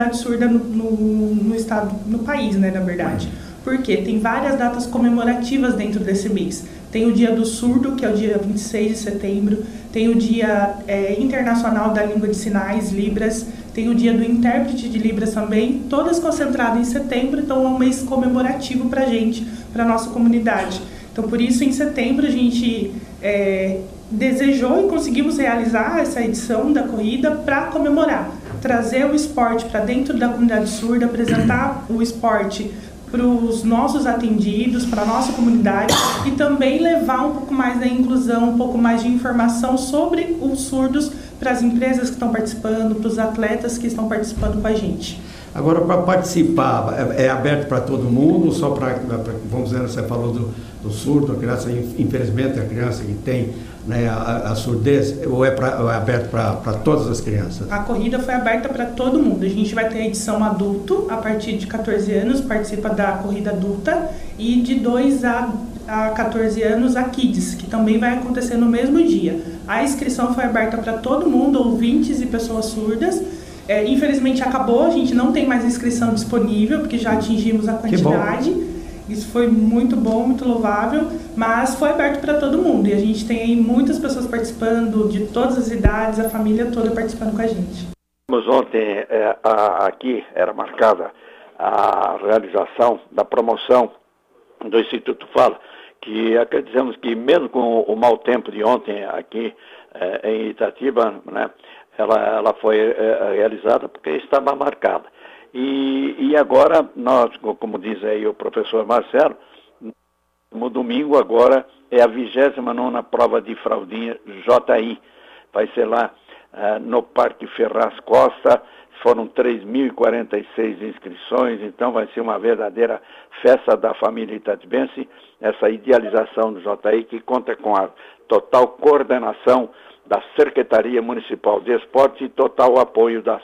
surda no estado, no país, né, na verdade. Porque tem várias datas comemorativas dentro desse mês. Tem o Dia do Surdo, que é o dia 26 de setembro. Tem o Dia Internacional da Língua de Sinais, Libras. Tem o Dia do Intérprete de Libras também. Todas concentradas em setembro, então é um mês comemorativo para a gente, para a nossa comunidade. Então, por isso, em setembro, a gente desejou e conseguimos realizar essa edição da corrida para comemorar. Trazer o esporte para dentro da comunidade surda, apresentar o esporte para os nossos atendidos, para a nossa comunidade e também levar um pouco mais da inclusão, um pouco mais de informação sobre os surdos para as empresas que estão participando, para os atletas que estão participando com a gente. Agora, para participar, é aberto para todo mundo, só para, vamos dizer, você falou do surdo, a criança, infelizmente, a criança que tem, né, a surdez, ou é aberto para todas as crianças? A corrida foi aberta para todo mundo. A gente vai ter a edição adulto, a partir de 14 anos, participa da corrida adulta, e de 2 a 14 anos a Kids, que também vai acontecer no mesmo dia. A inscrição foi aberta para todo mundo, ouvintes e pessoas surdas. Infelizmente acabou, a gente não tem mais inscrição disponível, porque já atingimos a quantidade. Isso foi muito bom, muito louvável, mas foi aberto para todo mundo. E a gente tem aí muitas pessoas participando, de todas as idades, a família toda participando com a gente. Ontem, aqui era marcada a realização da promoção do Instituto Fala, que acreditamos que mesmo com o mau tempo de ontem aqui em Itatiba, né, ela foi realizada porque estava marcada. E agora, nós, como diz aí o professor Marcelo, no domingo agora é a 29ª prova de fraldinha JI. Vai ser lá no Parque Ferraz Costa, foram 3.046 inscrições, então vai ser uma verdadeira festa da família itatibense, essa idealização do JI, que conta com a total coordenação da Secretaria Municipal de Esporte e total apoio da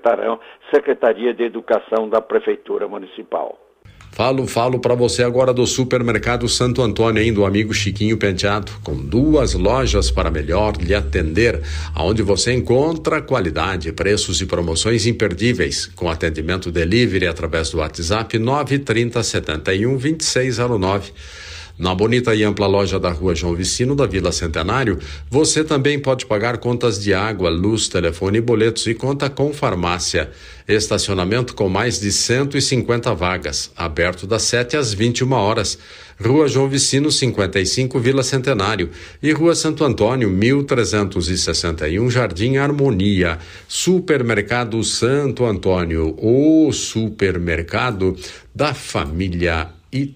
Secretaria de Educação da Prefeitura Municipal. Falo para você agora do Supermercado Santo Antônio, hein, do amigo Chiquinho Penteado, com 2 lojas para melhor lhe atender, onde você encontra qualidade, preços e promoções imperdíveis, com atendimento delivery através do WhatsApp 930 71 2609. Na bonita e ampla loja da Rua João Vicino, da Vila Centenário, você também pode pagar contas de água, luz, telefone e boletos, e conta com farmácia. Estacionamento com mais de 150 vagas, aberto das 7 às 21 horas. Rua João Vicino, 55, Vila Centenário, e Rua Santo Antônio, 1361, Jardim Harmonia. Supermercado Santo Antônio, o supermercado da família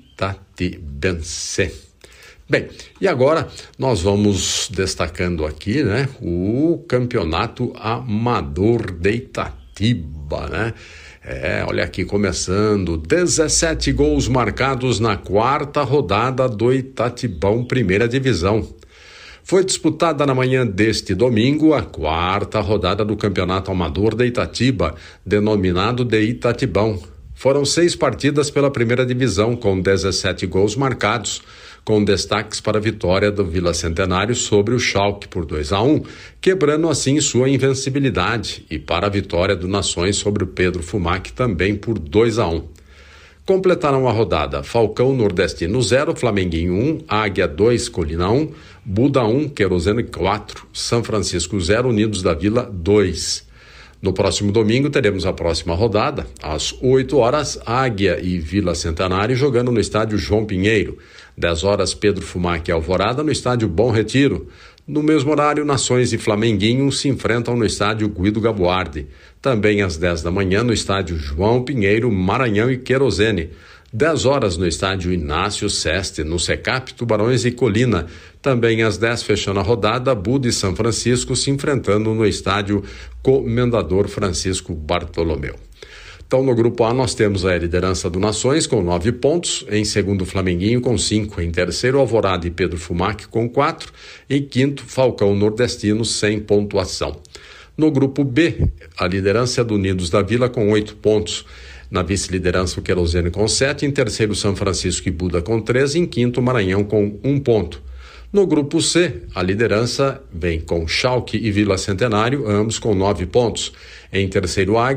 itatibense. Bem, e agora nós vamos destacando aqui, né, o Campeonato Amador de Itatiba, né? Olha aqui, começando, 17 gols marcados na 4ª rodada do Itatibão Primeira Divisão. Foi disputada na manhã deste domingo a 4ª rodada do Campeonato Amador de Itatiba, denominado de Itatibão. Foram 6 partidas pela primeira divisão, com 17 gols marcados, com destaques para a vitória do Vila Centenário sobre o Schalke por 2-1, quebrando assim sua invencibilidade, e para a vitória do Nações sobre o Pedro Fumac também por 2-1. Completaram a rodada Falcão Nordestino 0, Flamenguinho 1, Águia 2, Colina 1, Buda 1, Querosene 4, São Francisco 0, Unidos da Vila 2. No próximo domingo teremos a próxima rodada, às 8 horas, Águia e Vila Centenário jogando no estádio João Pinheiro. 10 horas, Pedro Fumac e Alvorada no estádio Bom Retiro. No mesmo horário, Nações e Flamenguinho se enfrentam no estádio Guido Gabuardi. Também às 10 da manhã no estádio João Pinheiro, Maranhão e Querosene. 10 horas no estádio Inácio Seste, no Secap, Tubarões e Colina. Também às 10, fechando a rodada, Buda e São Francisco se enfrentando no estádio Comendador Francisco Bartolomeu. Então, no grupo A, nós temos a liderança do Nações com 9 pontos, em segundo, Flamenguinho com 5, em terceiro, Alvorada e Pedro Fumac com 4, em quinto, Falcão Nordestino sem pontuação. No grupo B, a liderança é do Unidos da Vila com 8 pontos. Na vice-liderança, o Querosene com 7, em terceiro, São Francisco e Buda com 3, em quinto, Maranhão com 1 ponto. No grupo C, a liderança vem com Schalke e Vila Centenário, ambos com 9 pontos. Em terceiro, Águia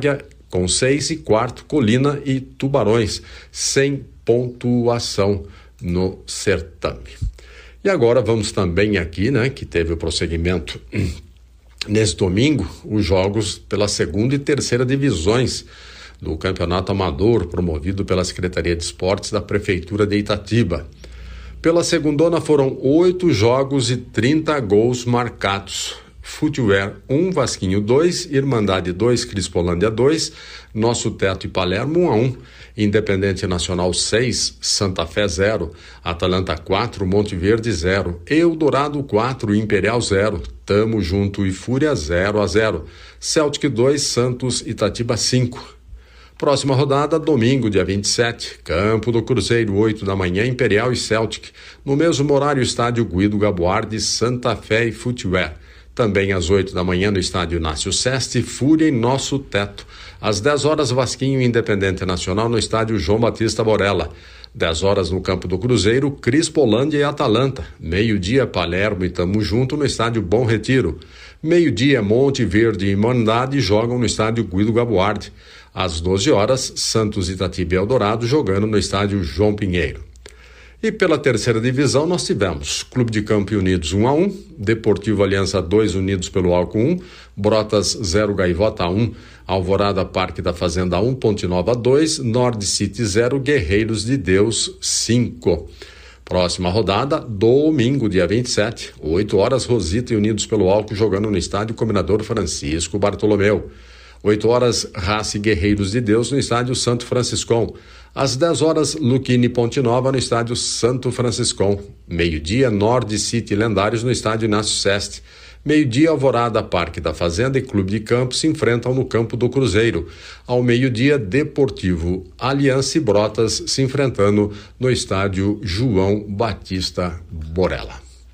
com 6 e quarto Colina e Tubarões, sem pontuação no certame. E agora vamos também aqui, né, que teve o prosseguimento nesse domingo, os jogos pela segunda e terceira divisões do Campeonato Amador, promovido pela Secretaria de Esportes da Prefeitura de Itatiba. Pela segundona foram 8 jogos e 30 gols marcados. Footwear 1, Vasquinho 2, Irmandade 2, Crispolândia 2, Nosso Teto e Palermo 1-1, Independente Nacional 6, Santa Fé 0, Atalanta 4, Monte Verde 0, Eldorado 4, Imperial 0, Tamo Junto e Fúria 0-0, Celtic 2, Santos Itatiba 5. Próxima rodada, domingo, dia 27, Campo do Cruzeiro, 8 da manhã, Imperial e Celtic. No mesmo horário, estádio Guido Gaboardi, Santa Fé e Footwear. Também às 8 da manhã, no estádio Inácio Seste, Fúria e Nosso Teto. Às 10 horas, Vasquinho e Independente Nacional, no estádio João Batista Borella. 10 horas no Campo do Cruzeiro, Crispolândia e Atalanta. Meio-dia, Palermo e Tamo Junto, no estádio Bom Retiro. Meio-dia, Monte Verde e Irmandade jogam no estádio Guido Gaboardi. Às 12 horas, Santos Itatiba e Eldorado jogando no estádio João Pinheiro. E pela terceira divisão nós tivemos Clube de Campo Unidos 1-1, Deportivo Aliança 2 Unidos pelo Alco 1, Brotas 0 Gaivota 1, Alvorada Parque da Fazenda 1, Ponte Nova 2, Nord City 0, Guerreiros de Deus 5. Próxima rodada, domingo, dia 27, 8 horas, Rosita e Unidos pelo Alco jogando no estádio Comendador Francisco Bartolomeu. 8 horas, Raça e Guerreiros de Deus no estádio Santo Franciscão. Às 10 horas, Luquini e Ponte Nova no estádio Santo Franciscão. Meio-dia, Nord City e Lendários no estádio Inácio Seste. Meio-dia, Alvorada, Parque da Fazenda e Clube de Campo se enfrentam no Campo do Cruzeiro. Ao meio-dia, Deportivo Aliança e Brotas se enfrentando no estádio João Batista Borella.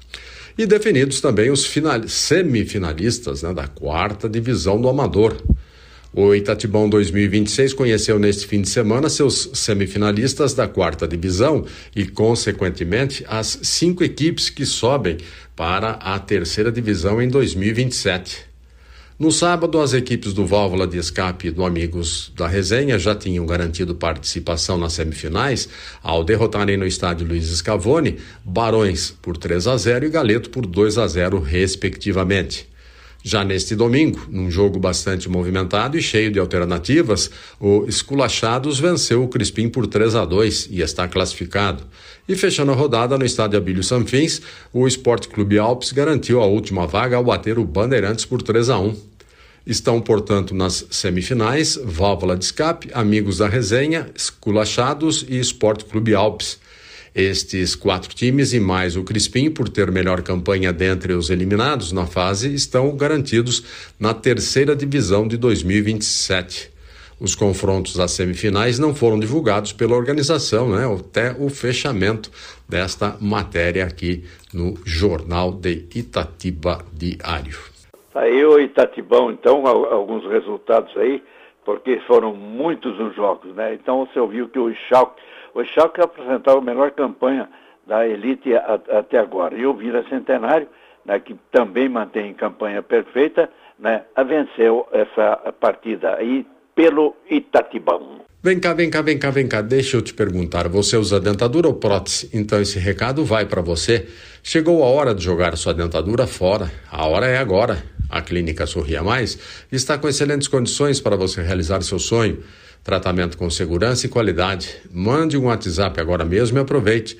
E definidos também os semifinalistas, né, da 4ª divisão do Amador. O Itatibão 2026 conheceu neste fim de semana seus semifinalistas da 4ª divisão e, consequentemente, as 5 equipes que sobem para a 3ª divisão em 2027. No sábado, as equipes do Válvula de Escape e do Amigos da Resenha já tinham garantido participação nas semifinais ao derrotarem no estádio Luiz Scavone Barões por 3-0 e Galeto por 2-0, respectivamente. Já neste domingo, num jogo bastante movimentado e cheio de alternativas, o Esculachados venceu o Crispim por 3-2 e está classificado. E fechando a rodada no estádio Abílio Sanfins, o Esporte Clube Alpes garantiu a última vaga ao bater o Bandeirantes por 3-1. Estão, portanto, nas semifinais, Válvula de Escape, Amigos da Resenha, Esculachados e Esporte Clube Alpes. Estes 4 times e mais o Crispim, por ter melhor campanha dentre os eliminados na fase, estão garantidos na 3ª divisão de 2027. Os confrontos das semifinais não foram divulgados pela organização, né, até o fechamento desta matéria aqui no Jornal de Itatiba Diário. Aí o Itatibão, então, alguns resultados aí, porque foram muitos os jogos, né? Então você ouviu que o Schalke apresentava a melhor campanha da elite até agora. E o Vila Centenário, né, que também mantém campanha perfeita, né, venceu essa partida aí pelo Itatibão. Vem cá, deixa eu te perguntar, você usa dentadura ou prótese? Então esse recado vai para você. Chegou a hora de jogar sua dentadura fora, a hora é agora. A Clínica Sorria Mais está com excelentes condições para você realizar seu sonho. Tratamento com segurança e qualidade. Mande um WhatsApp agora mesmo e aproveite.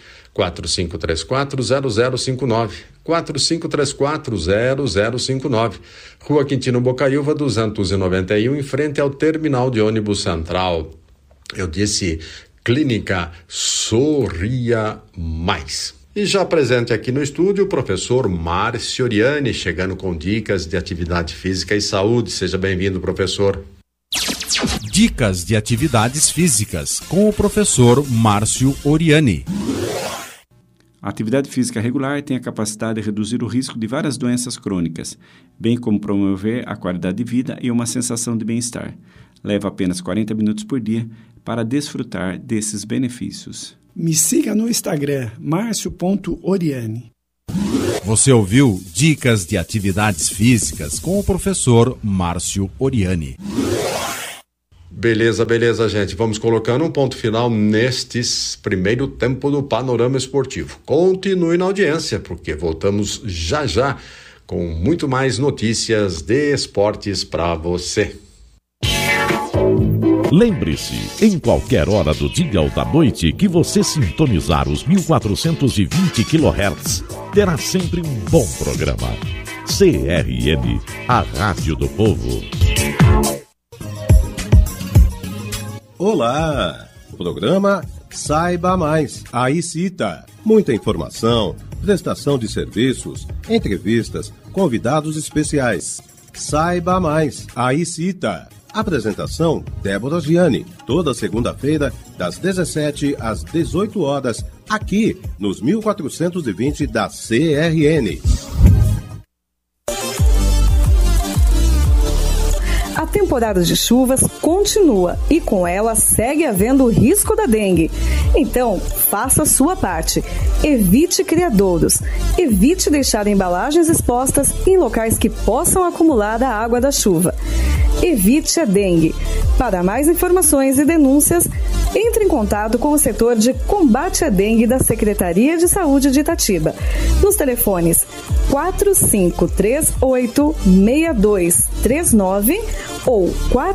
4534-0059. 4534-0059. Rua Quintino Bocaiúva, 291, em frente ao Terminal de Ônibus Central. Eu disse Clínica Sorria Mais. E já presente aqui no estúdio, o professor Márcio Oriani, chegando com dicas de atividade física e saúde. Seja bem-vindo, professor. Dicas de atividades físicas com o professor Márcio Oriani. A atividade física regular tem a capacidade de reduzir o risco de várias doenças crônicas, bem como promover a qualidade de vida e uma sensação de bem-estar. Leva apenas 40 minutos por dia para desfrutar desses benefícios. Me siga no Instagram, marcio.oriani. Você ouviu Dicas de Atividades Físicas com o professor Márcio Oriani. Beleza, gente. Vamos colocando um ponto final neste primeiro tempo do Panorama Esportivo. Continue na audiência, porque voltamos já com muito mais notícias de esportes para você. Lembre-se, em qualquer hora do dia ou da noite que você sintonizar os 1420 kHz, terá sempre um bom programa. CRM, a Rádio do Povo. Olá! Programa Saiba Mais, a ICITA. Muita informação, prestação de serviços, entrevistas, convidados especiais. Saiba Mais, a ICITA. Apresentação, Débora Gianni, toda segunda-feira, das 17 às 18 horas, aqui nos 1420 da CRN. A temporada de chuvas continua e com ela segue havendo o risco da dengue. Então, faça a sua parte. Evite criadouros. Evite deixar embalagens expostas em locais que possam acumular a água da chuva. Evite a dengue. Para mais informações e denúncias, entre em contato com o setor de combate à dengue da Secretaria de Saúde de Itatiba, nos telefones 4538-6239 ou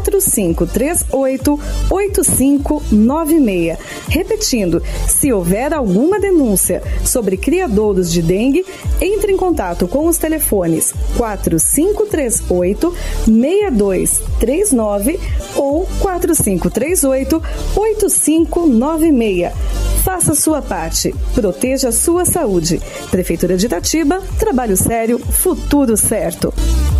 4538-8596. Repetindo, se houver alguma denúncia sobre criadouros de dengue, entre em contato com os telefones 4538-6239 ou 4538-8596. Faça a sua parte. Proteja a sua saúde. Prefeitura de Itatiba, trabalho sério, futuro certo.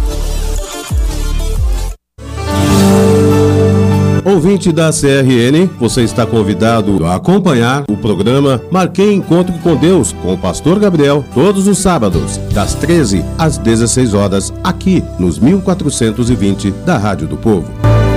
Ouvinte da CRN, você está convidado a acompanhar o programa Marquei Encontro com Deus, com o Pastor Gabriel, todos os sábados, das 13 às 16 horas, aqui nos 1420 da Rádio do Povo.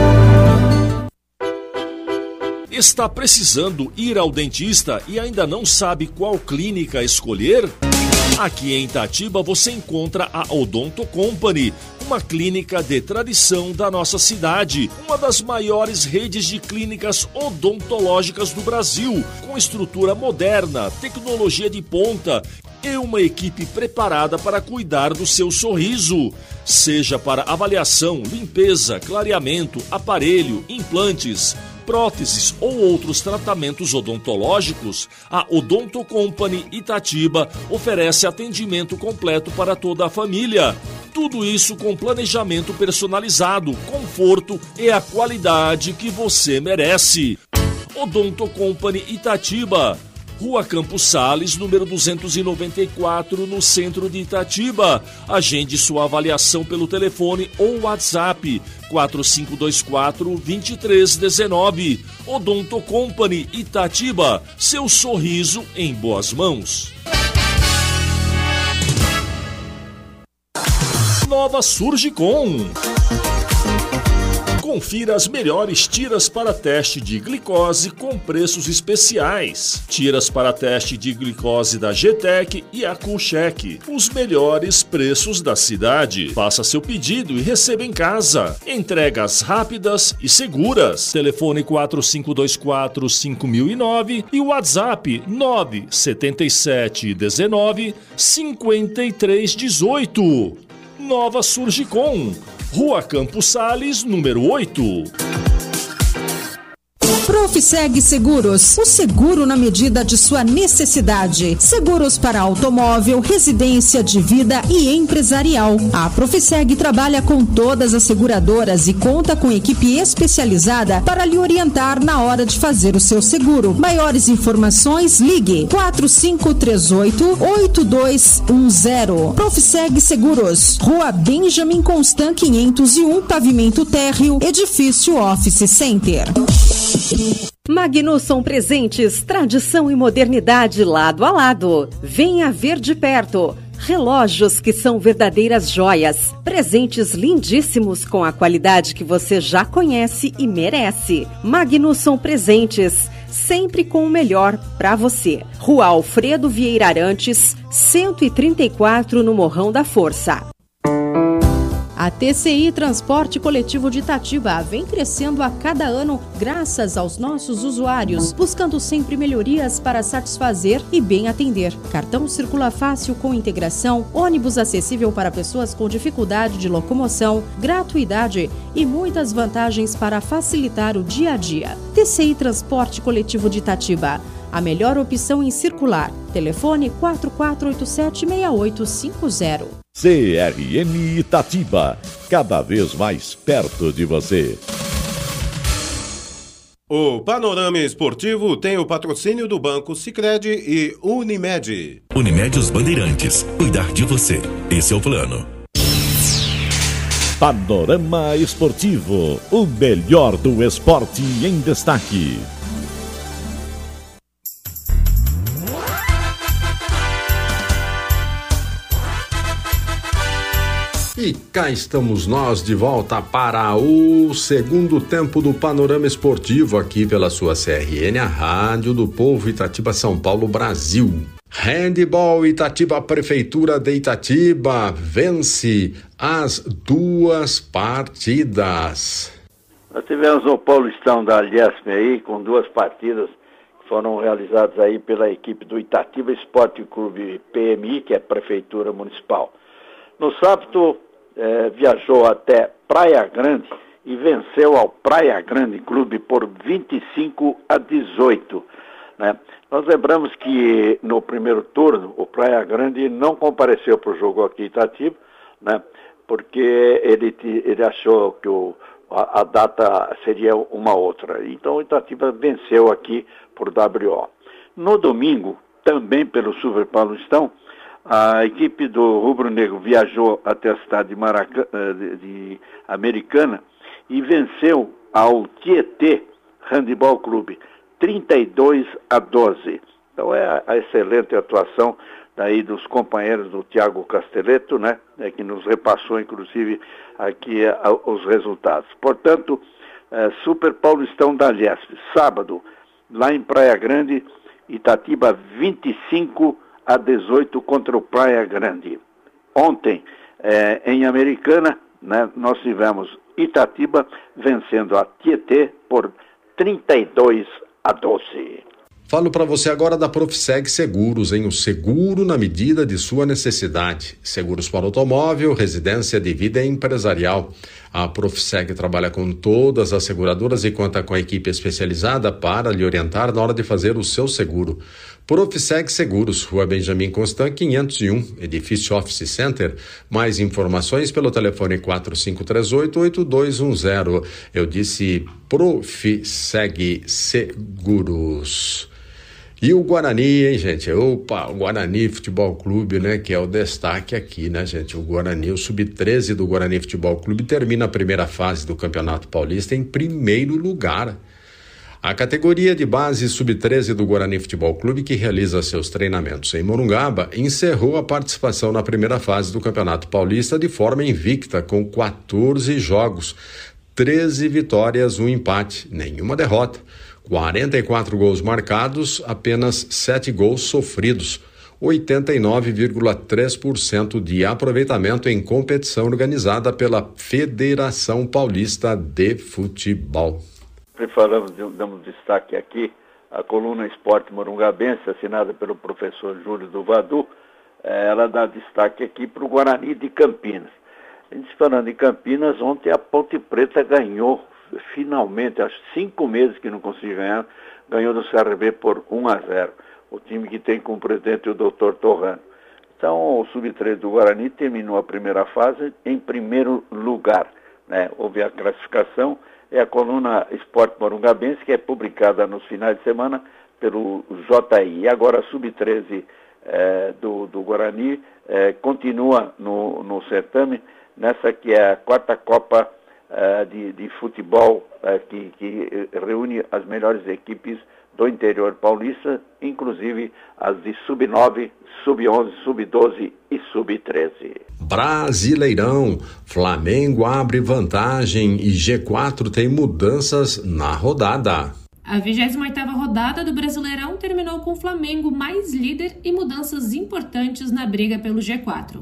Está precisando ir ao dentista e ainda não sabe qual clínica escolher? Aqui em Itatiba você encontra a Odonto Company, uma clínica de tradição da nossa cidade, uma das maiores redes de clínicas odontológicas do Brasil, com estrutura moderna, tecnologia de ponta e uma equipe preparada para cuidar do seu sorriso. Seja para avaliação, limpeza, clareamento, aparelho, implantes, próteses ou outros tratamentos odontológicos, a Odonto Company Itatiba oferece atendimento completo para toda a família. Tudo isso com planejamento personalizado, conforto e a qualidade que você merece. Odonto Company Itatiba, Rua Campos Sales, número 294, no centro de Itatiba. Agende sua avaliação pelo telefone ou WhatsApp 4524-2319. Odonto Company Itatiba, seu sorriso em boas mãos. Nova Surgicom. Confira as melhores tiras para teste de glicose com preços especiais. Tiras para teste de glicose da GTEC e a Coolcheck. Os melhores preços da cidade. Faça seu pedido e receba em casa. Entregas rápidas e seguras. Telefone 4524-5009 e WhatsApp 97719-5318. Nova Surgicom. Rua Campos Sales, número 8. Profiseg Seguros, o seguro na medida de sua necessidade. Seguros para automóvel, residência, de vida e empresarial. A Profiseg trabalha com todas as seguradoras e conta com equipe especializada para lhe orientar na hora de fazer o seu seguro. Maiores informações, ligue 4538-8210. Profiseg Seguros, Rua Benjamin Constant 501, pavimento térreo, edifício Office Center. Magnusson Presentes, tradição e modernidade lado a lado. Venha ver de perto. Relógios que são verdadeiras joias. Presentes lindíssimos com a qualidade que você já conhece e merece. Magnusson Presentes, sempre com o melhor para você. Rua Alfredo Vieira Arantes, 134, no Morrão da Força. A TCI Transporte Coletivo de Itatiba vem crescendo a cada ano graças aos nossos usuários, buscando sempre melhorias para satisfazer e bem atender. Cartão circula fácil com integração, ônibus acessível para pessoas com dificuldade de locomoção, gratuidade e muitas vantagens para facilitar o dia a dia. TCI Transporte Coletivo de Itatiba, a melhor opção em circular. Telefone 4487-6850. CRM Itatiba, cada vez mais perto de você. O Panorama Esportivo tem o patrocínio do Banco Sicredi e Unimed. Unimed Os Bandeirantes, cuidar de você. Esse é o plano. Panorama Esportivo, o melhor do esporte em destaque. E cá estamos nós de volta para o segundo tempo do Panorama Esportivo aqui pela sua CRN, a Rádio do Povo, Itatiba, São Paulo, Brasil. Handball Itatiba, Prefeitura de Itatiba vence as 2 partidas. Nós tivemos o Paulistão da Alhesp aí com 2 partidas que foram realizadas aí pela equipe do Itatiba Esporte Clube PMI, que é Prefeitura Municipal. No sábado, viajou até Praia Grande e venceu ao Praia Grande Clube por 25-18. Né? Nós lembramos que no primeiro turno o Praia Grande não compareceu para o jogo aqui em Itatiba, né? Porque ele achou que a data seria uma outra. Então o Itatiba venceu aqui por WO. No domingo, também pelo Super Paulistão, a equipe do Rubro Negro viajou até a cidade de Americana e venceu ao Tietê Handball Clube 32-12. Então é a excelente atuação daí dos companheiros do Thiago Castelletto, né, que nos repassou inclusive aqui os resultados. Portanto, Super Paulistão da Alhesp, sábado, lá em Praia Grande, Itatiba 25-18 contra o Praia Grande. Ontem, em Americana, né, nós tivemos Itatiba vencendo a Tietê por 32-12. Falo para você agora da Profiseg Seguros, o seguro na medida de sua necessidade. Seguros para automóvel, residência de vida e empresarial. A Profiseg trabalha com todas as seguradoras e conta com a equipe especializada para lhe orientar na hora de fazer o seu seguro. Profiseg Seguros, Rua Benjamin Constant, 501, Edifício Office Center. Mais informações pelo telefone 4538-8210. Eu disse Profiseg Seguros. E o Guarani, hein, gente? Opa, o Guarani Futebol Clube, né? Que é o destaque aqui, né, gente? O Guarani, o Sub-13 do Guarani Futebol Clube termina a primeira fase do Campeonato Paulista em primeiro lugar. A categoria de base Sub-13 do Guarani Futebol Clube, que realiza seus treinamentos em Morungaba, encerrou a participação na primeira fase do Campeonato Paulista de forma invicta, com 14 jogos, 13 vitórias, 1 empate, nenhuma derrota. 44 gols marcados, apenas 7 gols sofridos, 89,3% de aproveitamento em competição organizada pela Federação Paulista de Futebol. Damos destaque aqui a coluna Esporte Morungabense, assinada pelo professor Júlio do Vadu. Ela dá destaque aqui para o Guarani de Campinas. A gente falando em Campinas, ontem a Ponte Preta ganhou finalmente, acho 5 meses que não conseguiu ganhar, ganhou do CRB por 1-0. O time que tem como presidente o Dr. Torrano. Então, o Sub-13 do Guarani terminou a primeira fase em primeiro lugar, né? Houve a classificação, é a coluna Esporte Morungabense, que é publicada nos finais de semana pelo JI. E agora a Sub-13 do Guarani continua no certame, nessa que é a 4ª Copa de futebol que reúne as melhores equipes do interior paulista, inclusive as de Sub-9, Sub-11, Sub-12 e Sub-13. Brasileirão, Flamengo abre vantagem e G4 tem mudanças na rodada. A 28ª rodada do Brasileirão terminou com o Flamengo mais líder e mudanças importantes na briga pelo G4.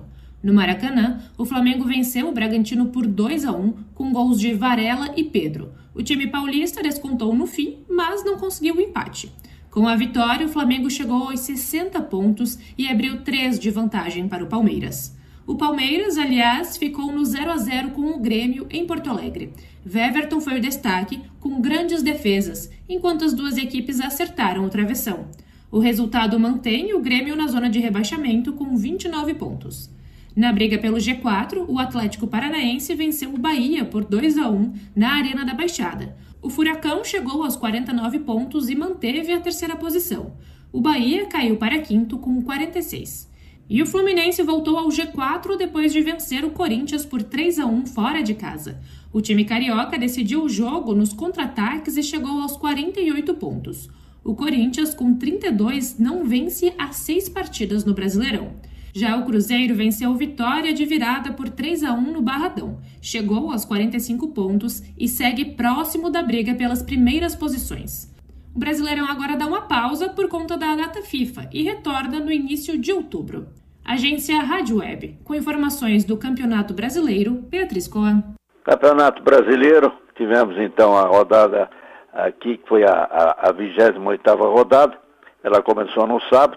No Maracanã, o Flamengo venceu o Bragantino por 2-1, com gols de Varela e Pedro. O time paulista descontou no fim, mas não conseguiu o empate. Com a vitória, o Flamengo chegou aos 60 pontos e abriu 3 de vantagem para o Palmeiras. O Palmeiras, aliás, ficou no 0-0 com o Grêmio em Porto Alegre. Weverton foi o destaque, com grandes defesas, enquanto as duas equipes acertaram o travessão. O resultado mantém o Grêmio na zona de rebaixamento com 29 pontos. Na briga pelo G4, o Atlético Paranaense venceu o Bahia por 2-1 na Arena da Baixada. O Furacão chegou aos 49 pontos e manteve a terceira posição. O Bahia caiu para quinto com 46. E o Fluminense voltou ao G4 depois de vencer o Corinthians por 3-1 fora de casa. O time carioca decidiu o jogo nos contra-ataques e chegou aos 48 pontos. O Corinthians, com 32, não vence há 6 partidas no Brasileirão. Já o Cruzeiro venceu o Vitória de virada por 3-1 no Barradão. Chegou aos 45 pontos e segue próximo da briga pelas primeiras posições. O Brasileirão agora dá uma pausa por conta da data FIFA e retorna no início de outubro. Agência Rádio Web, com informações do Campeonato Brasileiro, Beatriz Coan. Campeonato Brasileiro, tivemos então a rodada aqui, que foi a 28ª rodada, ela começou no sábado.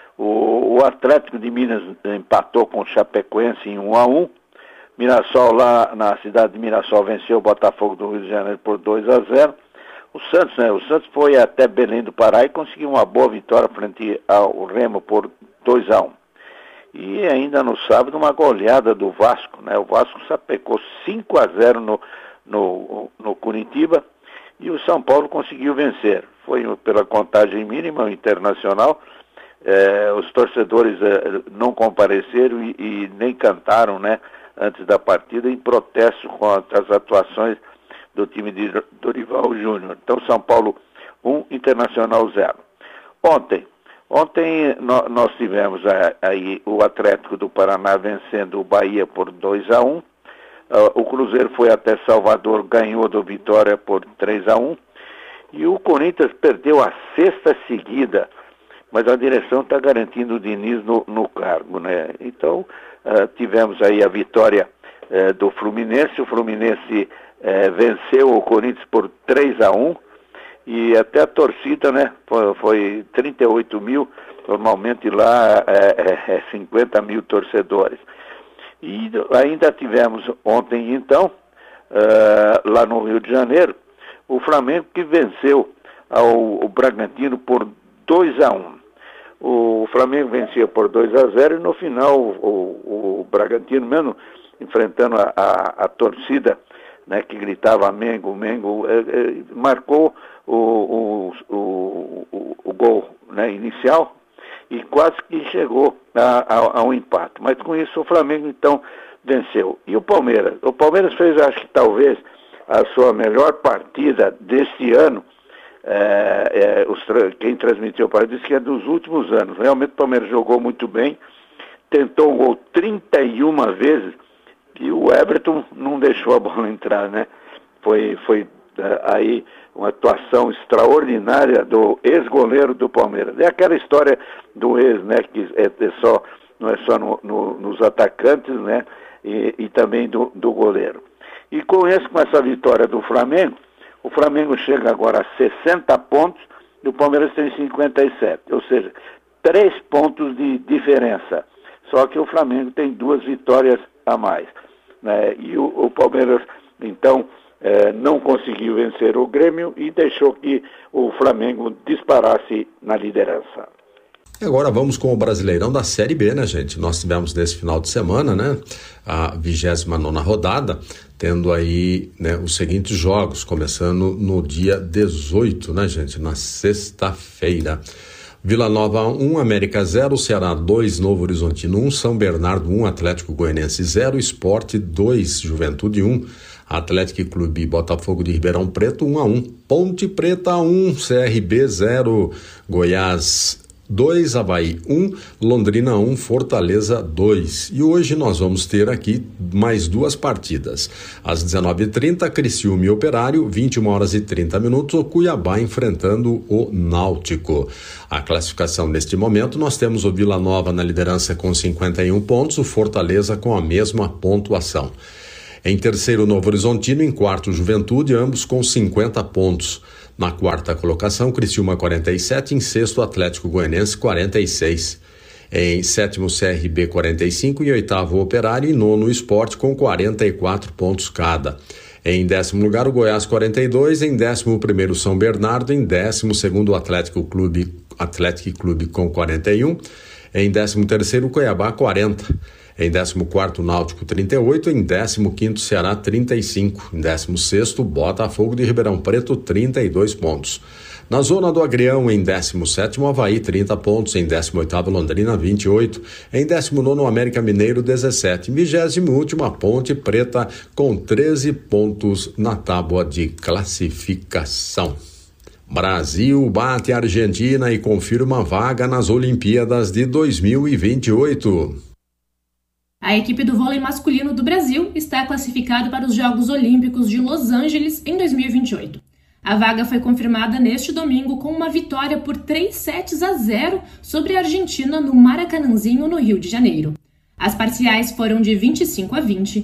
O Atlético de Minas empatou com o Chapecoense em 1-1. Mirassol, lá na cidade de Mirassol, venceu o Botafogo do Rio de Janeiro por 2-0. O Santos foi até Belém do Pará e conseguiu uma boa vitória frente ao Remo por 2-1. E ainda no sábado, uma goleada do Vasco, né? O Vasco sapecou 5-0 no Curitiba e o São Paulo conseguiu vencer. Foi pela contagem mínima, o Internacional. Os torcedores não compareceram e nem cantaram, né, antes da partida, em protesto contra as atuações do time de Dorival Júnior. Então, São Paulo 1, Internacional 0. Ontem nós tivemos aí o Atlético do Paraná vencendo o Bahia por 2-1. O Cruzeiro foi até Salvador, ganhou do Vitória por 3-1. E o Corinthians perdeu a 6ª seguida, mas a direção está garantindo o Diniz no cargo, né? Então, tivemos aí a vitória do Fluminense. O Fluminense venceu o Corinthians por 3-1 e até a torcida, né? Foi 38 mil, normalmente lá 50 mil torcedores. E ainda tivemos ontem, então, lá no Rio de Janeiro, o Flamengo que venceu o Bragantino por 2-1. O Flamengo vencia por 2-0 e no final o Bragantino, mesmo enfrentando a torcida, né, que gritava Mengo, Mengo, marcou o gol, né, inicial e quase que chegou a um empate. Mas com isso o Flamengo então venceu. E o Palmeiras fez, acho que talvez, a sua melhor partida deste ano. Quem transmitiu o partido disse que é dos últimos anos. Realmente o Palmeiras jogou muito bem, tentou o gol 31 vezes e o Everton não deixou a bola entrar, né? Foi aí uma atuação extraordinária do ex-goleiro do Palmeiras. É aquela história do ex, né? Que não é só nos atacantes, né? E também do goleiro. E com essa vitória do Flamengo, o Flamengo chega agora a 60 pontos e o Palmeiras tem 57. Ou seja, 3 pontos de diferença. Só que o Flamengo tem 2 vitórias a mais, né? E o Palmeiras, então, não conseguiu vencer o Grêmio e deixou que o Flamengo disparasse na liderança. E agora vamos com o Brasileirão da Série B, né, gente? Nós tivemos nesse final de semana, né, a 29ª rodada, tendo aí, né, os seguintes jogos, começando no dia 18, né, gente, na sexta-feira. Vila Nova 1, América 0, Ceará 2, Novo Horizontino 1, São Bernardo 1, Atlético Goianiense 0, Sport 2, Juventude 1, Atlético Clube Botafogo de Ribeirão Preto 1-1, Ponte Preta 1, CRB 0, Goiás 2, Avaí 1, Londrina 1, Fortaleza 2. E hoje nós vamos ter aqui mais 2 partidas. Às 19h30, Criciúma e Operário, 21h30, o Cuiabá enfrentando o Náutico. A classificação neste momento, nós temos o Vila Nova na liderança com 51 pontos, o Fortaleza com a mesma pontuação. Em terceiro, Novo Horizontino, em quarto, Juventude, ambos com 50 pontos. Na quarta colocação, Criciúma 47, em sexto, Atlético Goianense 46. Em sétimo, CRB 45, em oitavo, Operário, e nono, Sport com 44 pontos cada. Em 10º lugar, o Goiás 42, em 11º, São Bernardo, em 12º, Atlético Clube com 41, em 13º, Cuiabá 40. Em 14º, Náutico 38, em 15º, Ceará 35, em 16º, Botafogo de Ribeirão Preto 32 pontos. Na zona do Agrião, em 17º, Avaí 30 pontos, em 18º, Londrina 28, em 19º, América Mineiro 17, em 20º, a Ponte Preta com 13 pontos na tábua de classificação. Brasil bate a Argentina e confirma vaga nas Olimpíadas de 2028. A equipe do vôlei masculino do Brasil está classificada para os Jogos Olímpicos de Los Angeles em 2028. A vaga foi confirmada neste domingo com uma vitória por 3-0 sobre a Argentina no Maracanãzinho, no Rio de Janeiro. As parciais foram de 25-20,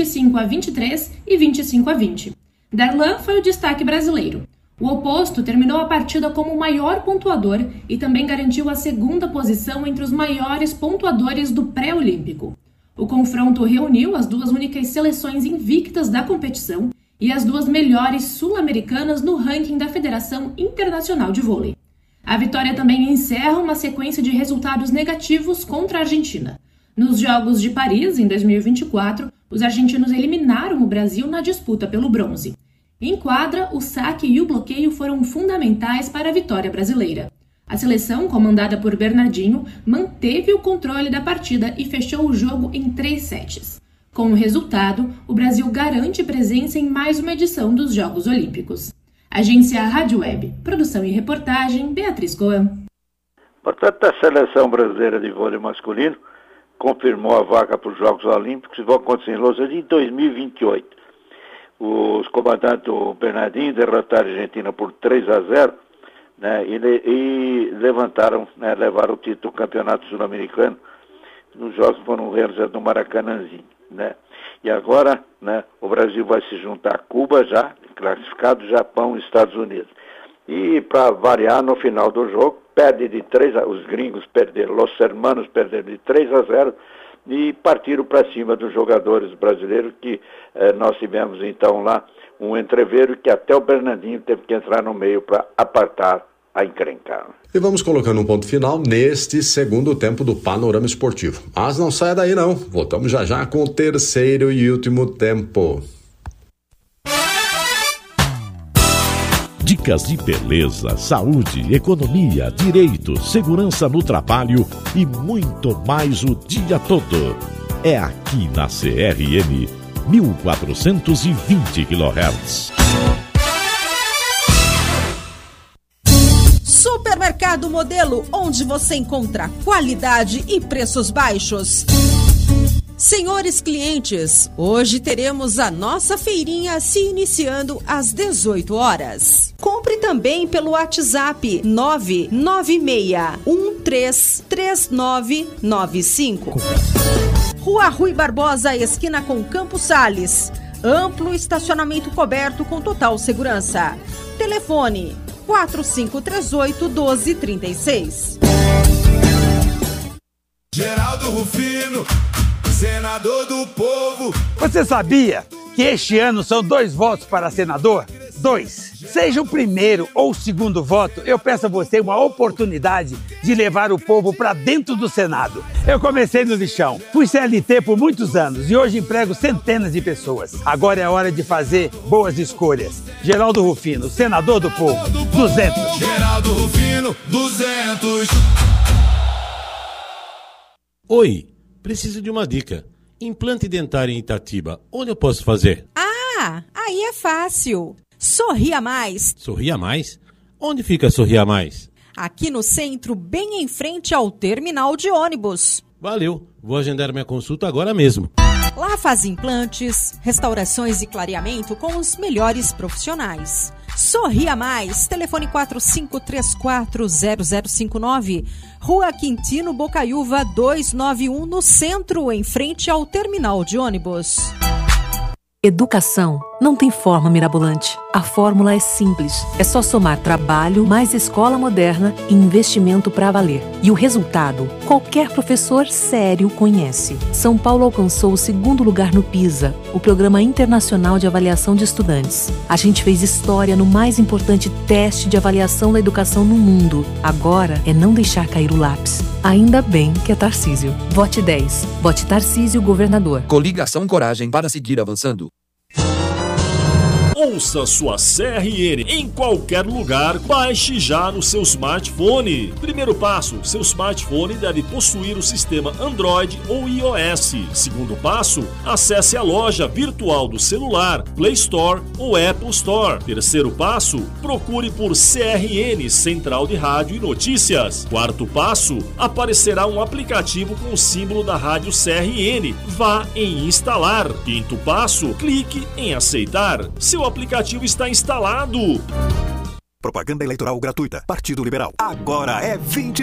25-23 e 25-20. Darlan foi o destaque brasileiro. O oposto terminou a partida como o maior pontuador e também garantiu a segunda posição entre os maiores pontuadores do pré-olímpico. O confronto reuniu as 2 únicas seleções invictas da competição e as 2 melhores sul-americanas no ranking da Federação Internacional de Vôlei. A vitória também encerra uma sequência de resultados negativos contra a Argentina. Nos Jogos de Paris, em 2024, os argentinos eliminaram o Brasil na disputa pelo bronze. Em quadra, o saque e o bloqueio foram fundamentais para a vitória brasileira. A seleção, comandada por Bernardinho, manteve o controle da partida e fechou o jogo em 3 sets. Com o resultado, o Brasil garante presença em mais uma edição dos Jogos Olímpicos. Agência Rádio Web. Produção e reportagem, Beatriz Coan. Portanto, a seleção brasileira de vôlei masculino confirmou a vaga para os Jogos Olímpicos que vão acontecer em Los Angeles em 2028. Os comandantes do Bernardinho derrotaram a Argentina por 3-0, né, e levaram o título do Campeonato Sul-Americano nos jogos que foram realizados no Maracanãzinho, né? E agora, né, o Brasil vai se juntar a Cuba já, classificado, Japão e Estados Unidos. E para variar, no final do jogo, os gringos perderam, os hermanos perderam de 3-0 e partiram para cima dos jogadores brasileiros, que nós tivemos então lá um entreveiro que até o Bernardinho teve que entrar no meio para apartar a encrenca. E vamos colocando um ponto final neste segundo tempo do Panorama Esportivo. Mas não saia daí não, voltamos já já com o terceiro e último tempo. Dicas de beleza, saúde, economia, direito, segurança no trabalho e muito mais o dia todo. É aqui na CRM 1420 kHz. Supermercado Modelo, onde você encontra qualidade e preços baixos. Senhores clientes, hoje teremos a nossa feirinha se iniciando às 18 horas. Compre também pelo WhatsApp 996133995. Rua Rui Barbosa, esquina com Campos Sales. Amplo estacionamento coberto com total segurança. Telefone 4538-1236. Geraldo Rufino, senador do povo. Você sabia que este ano são 2 votos para senador? 2. Seja o primeiro ou o segundo voto, eu peço a você uma oportunidade de levar o povo para dentro do Senado. Eu comecei no lixão, fui CLT por muitos anos e hoje emprego centenas de pessoas. Agora é hora de fazer boas escolhas. Geraldo Rufino, senador do povo, 200. Geraldo Rufino, 200. Oi, preciso de uma dica. Implante dentário em Itatiba, onde eu posso fazer? Ah, aí é fácil. Sorria Mais. Sorria Mais? Onde fica Sorria Mais? aqui no centro, bem em frente ao terminal de ônibus. Valeu, vou agendar minha consulta agora mesmo. Lá faz implantes, restaurações e clareamento com os melhores profissionais. Sorria Mais, telefone 45340059, Rua Quintino Bocaiúva 291, no centro, em frente ao terminal de ônibus. Educação não tem forma mirabolante. A fórmula é simples. É só somar trabalho, mais escola moderna e investimento para valer. E o resultado, qualquer professor sério conhece. São Paulo alcançou o 2º lugar no PISA, o Programa Internacional de Avaliação de Estudantes. A gente fez história no mais importante teste de avaliação da educação no mundo. Agora é não deixar cair o lápis. Ainda bem que é Tarcísio. Vote 10. Vote Tarcísio, governador. Coligação Coragem para seguir avançando. Ouça sua CRN em qualquer lugar, baixe já no seu smartphone. Primeiro passo, seu smartphone deve possuir o sistema Android ou iOS. Segundo passo, acesse a loja virtual do celular, Play Store ou Apple Store. Terceiro passo, procure por CRN, Central de Rádio e Notícias. Quarto passo, aparecerá um aplicativo com o símbolo da rádio CRN. Vá em instalar. Quinto passo, clique em aceitar. Seu aplicativo está instalado. Propaganda eleitoral gratuita. Partido Liberal. Agora é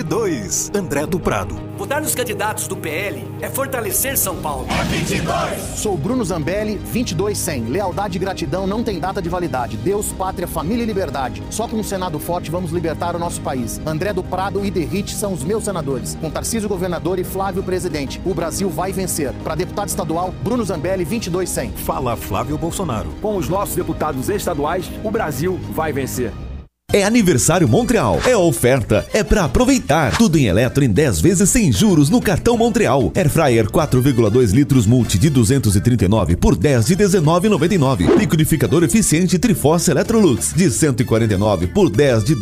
22. André do Prado. Votar nos candidatos do PL é fortalecer São Paulo. É 22. Sou Bruno Zambelli, 22-100. Lealdade e gratidão não tem data de validade. Deus, pátria, família e liberdade. Só com um Senado forte vamos libertar o nosso país. André do Prado e Derrite são os meus senadores. Com Tarcísio governador e Flávio presidente. O Brasil vai vencer. Para deputado estadual, Bruno Zambelli, 22-100. Fala Flávio Bolsonaro. Com os nossos deputados estaduais, o Brasil vai vencer. É aniversário Montreal, é oferta, é pra aproveitar. Tudo em eletro em 10 vezes sem juros no cartão Montreal. Airfryer 4,2 litros multi de 239 por 10 de 19,99. Liquidificador eficiente Triforce Electrolux de 149 por 10 de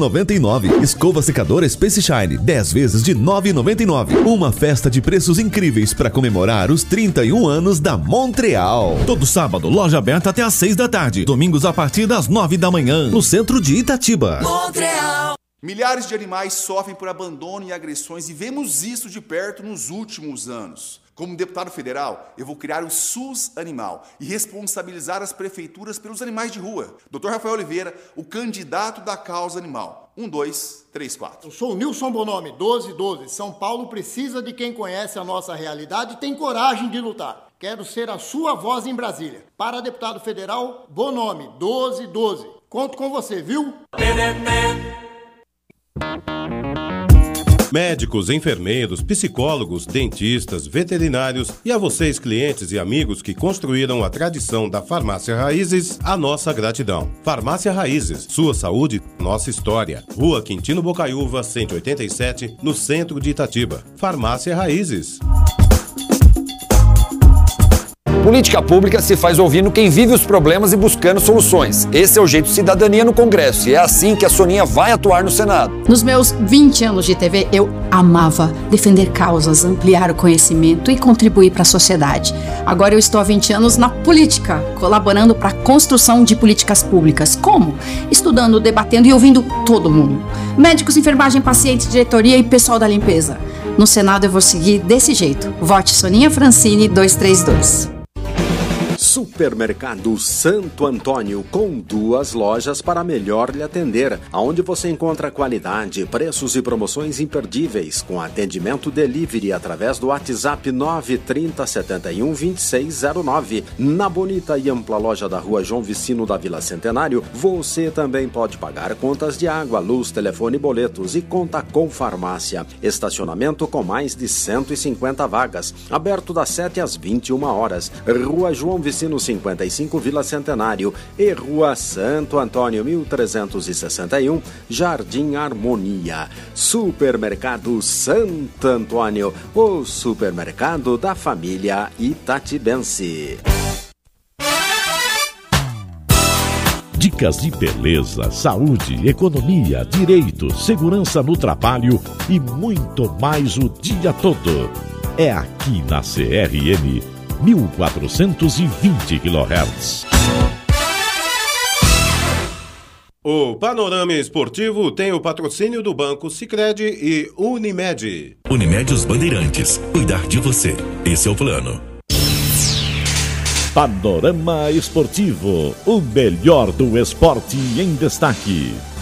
12,99. Escova secadora Space Shine 10 vezes de 9,99. Uma festa de preços incríveis para comemorar os 31 anos da Montreal. Todo sábado, loja aberta até às 6 da tarde. Domingos a partir das 9 da manhã. No centro de Itatiba. Montreal. Milhares de animais sofrem por abandono e agressões e vemos isso de perto nos últimos anos. Como deputado federal, eu vou criar o SUS Animal e responsabilizar as prefeituras pelos animais de rua. Dr. Rafael Oliveira, o candidato da causa animal. 1, 2, 3, 4. Eu sou o Nilson Bonomi, 1212. São Paulo precisa de quem conhece a nossa realidade e tem coragem de lutar. Quero ser a sua voz em Brasília. Para deputado federal, Bonomi, 1212. Conto com você, viu? Médicos, enfermeiros, psicólogos, dentistas, veterinários e a vocês, clientes e amigos que construíram a tradição da Farmácia Raízes, a nossa gratidão. Farmácia Raízes, sua saúde, nossa história. Rua Quintino Bocaiúva, 187, no centro de Itatiba. Farmácia Raízes. Política pública se faz ouvindo quem vive os problemas e buscando soluções. Esse é o Jeito Cidadania no Congresso e é assim que a Soninha vai atuar no Senado. Nos meus 20 anos de TV, eu amava defender causas, ampliar o conhecimento e contribuir para a sociedade. Agora eu estou há 20 anos na política, colaborando para a construção de políticas públicas. Como? Estudando, debatendo e ouvindo todo mundo. Médicos, enfermagem, pacientes, diretoria e pessoal da limpeza. No Senado eu vou seguir desse jeito. Vote Soninha Francini 232. Supermercado Santo Antônio, com 2 lojas para melhor lhe atender, onde você encontra qualidade, preços e promoções imperdíveis, com atendimento delivery através do WhatsApp 930 71 2609. Na bonita e ampla loja da Rua João Vicino da Vila Centenário, você também pode pagar contas de água, luz, telefone e boletos e conta com farmácia. Estacionamento com mais de 150 vagas, aberto das 7 às 21 horas. Rua João Vicino 55, Vila Centenário, e Rua Santo Antônio 1361, Jardim Harmonia. Supermercado Santo Antônio, o supermercado da família itatibense. Dicas de beleza, saúde, economia, direito, segurança no trabalho e muito mais o dia todo. É aqui na CRN 1420 kHz. O Panorama Esportivo tem o patrocínio do Banco Sicredi e Unimed. Unimed Os Bandeirantes. Cuidar de você. Esse é o plano. Panorama Esportivo. O melhor do esporte em destaque.